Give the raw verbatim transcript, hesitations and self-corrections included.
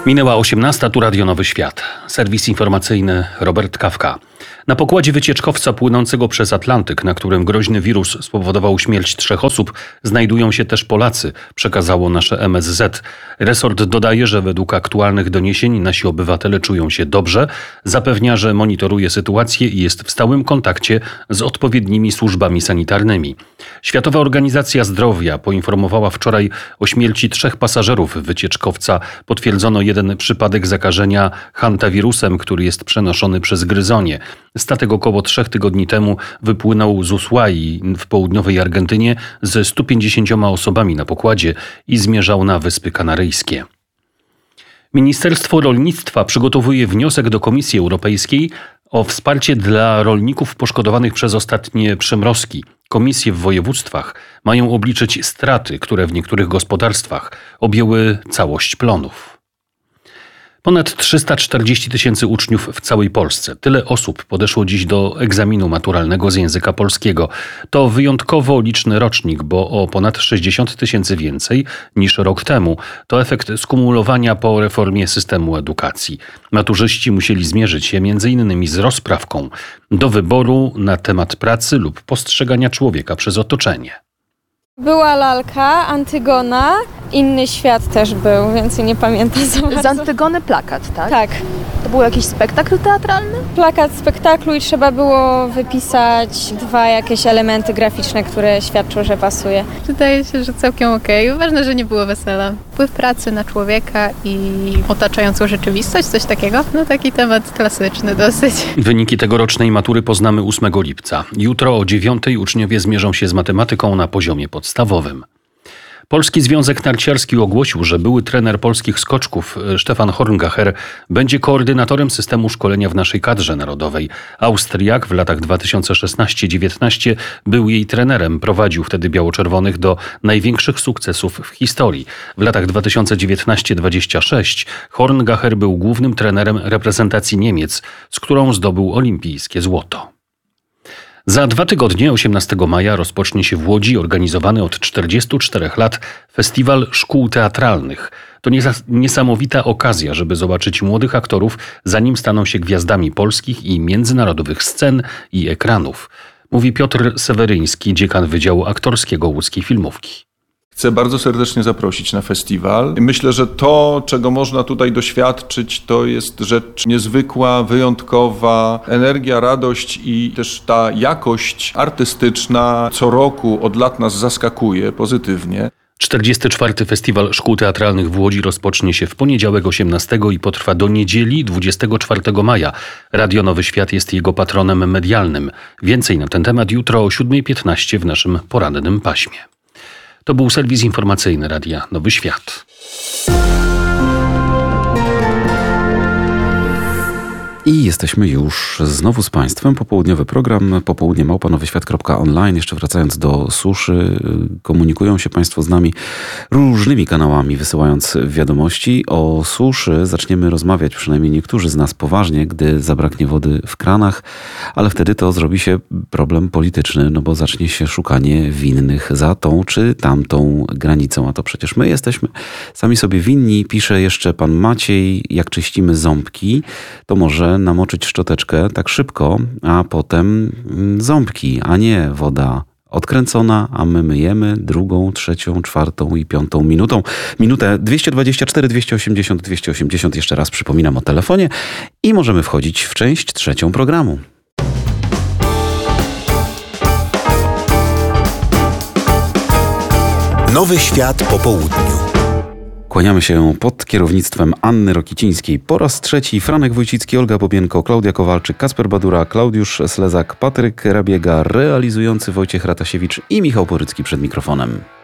Minęła osiemnasta, tu Radio Nowy Świat. Serwis informacyjny Robert Kawka. Na pokładzie wycieczkowca płynącego przez Atlantyk, na którym groźny wirus spowodował śmierć trzech osób, znajdują się też Polacy, przekazało nasze M S Z. Resort dodaje, że według aktualnych doniesień nasi obywatele czują się dobrze, zapewnia, że monitoruje sytuację i jest w stałym kontakcie z odpowiednimi służbami sanitarnymi. Światowa Organizacja Zdrowia poinformowała wczoraj o śmierci trzech pasażerów wycieczkowca. Potwierdzono jeden przypadek zakażenia hantawirusem, który jest przenoszony przez gryzonie. Statek około trzech tygodni temu wypłynął z Ushuai w południowej Argentynie ze stu pięćdziesięcioma osobami na pokładzie i zmierzał na Wyspy Kanaryjskie. Ministerstwo Rolnictwa przygotowuje wniosek do Komisji Europejskiej o wsparcie dla rolników poszkodowanych przez ostatnie przymrozki. Komisje w województwach mają obliczyć straty, które w niektórych gospodarstwach objęły całość plonów. Ponad trzysta czterdzieści tysięcy uczniów w całej Polsce. Tyle osób podeszło dziś do egzaminu maturalnego z języka polskiego. To wyjątkowo liczny rocznik, bo o ponad sześćdziesiąt tysięcy więcej niż rok temu. To efekt skumulowania po reformie systemu edukacji. Maturzyści musieli zmierzyć się między innymi z rozprawką do wyboru na temat pracy lub postrzegania człowieka przez otoczenie. Była lalka, Antygona, inny świat też był, więcej nie pamiętam za bardzo. Z Antygony plakat, tak? Tak. To był jakiś spektakl teatralny? Plakat spektaklu i trzeba było wypisać dwa jakieś elementy graficzne, które świadczą, że pasuje. Wydaje się, że całkiem okej. Okay. Ważne, że nie było wesela. Wpływ pracy na człowieka i otaczającą rzeczywistość, coś takiego. No taki temat klasyczny dosyć. Wyniki tegorocznej matury poznamy ósmego lipca. Jutro o dziewiątej uczniowie zmierzą się z matematyką na poziomie podstawowym. Polski Związek Narciarski ogłosił, że były trener polskich skoczków Stefan Horngacher będzie koordynatorem systemu szkolenia w naszej kadrze narodowej. Austriak w latach dwa tysiące szesnasty dziewiętnasty był jej trenerem. Prowadził wtedy biało-czerwonych do największych sukcesów w historii. W latach dwa tysiące dziewiętnasty dwudziestym szóstym Horngacher był głównym trenerem reprezentacji Niemiec, z którą zdobył olimpijskie złoto. Za dwa tygodnie, osiemnastego maja, rozpocznie się w Łodzi organizowany od czterdziestu czterech lat Festiwal Szkół Teatralnych. To niesamowita okazja, żeby zobaczyć młodych aktorów, zanim staną się gwiazdami polskich i międzynarodowych scen i ekranów. Mówi Piotr Seweryński, dziekan Wydziału Aktorskiego Łódzkiej Filmówki. Chcę bardzo serdecznie zaprosić na festiwal. Myślę, że to, czego można tutaj doświadczyć, to jest rzecz niezwykła, wyjątkowa. Energia, radość i też ta jakość artystyczna co roku od lat nas zaskakuje pozytywnie. czterdziesty czwarty Festiwal Szkół Teatralnych w Łodzi rozpocznie się w poniedziałek osiemnastego i potrwa do niedzieli dwudziestego czwartego maja. Radio Nowy Świat jest jego patronem medialnym. Więcej na ten temat jutro o siódma piętnaście w naszym porannym paśmie. To był serwis informacyjny Radia Nowy Świat. I jesteśmy już znowu z Państwem. Popołudniowy program, popołudnie małpa nowyświat kropka online. Jeszcze wracając do suszy, komunikują się Państwo z nami różnymi kanałami, wysyłając wiadomości. O suszy zaczniemy rozmawiać, przynajmniej niektórzy z nas, poważnie, gdy zabraknie wody w kranach, ale wtedy to zrobi się problem polityczny, no bo zacznie się szukanie winnych za tą czy tamtą granicą. A to przecież my jesteśmy sami sobie winni. Pisze jeszcze pan Maciej, jak czyścimy ząbki, to może namoczyć szczoteczkę tak szybko, a potem ząbki, a nie woda odkręcona, a my myjemy drugą, trzecią, czwartą i piątą minutą. Minutę dwieście dwadzieścia cztery, dwieście osiemdziesiąt, dwieście osiemdziesiąt. Jeszcze raz przypominam o telefonie i możemy wchodzić w część trzecią programu. Nowy Świat po południu. Kłaniamy się pod kierownictwem Anny Rokicińskiej. Po raz trzeci Franek Wójcicki, Olga Bobienko, Klaudia Kowalczyk, Kasper Badura, Klaudiusz Slezak, Patryk Rabiega, realizujący Wojciech Ratasiewicz i Michał Porycki przed mikrofonem.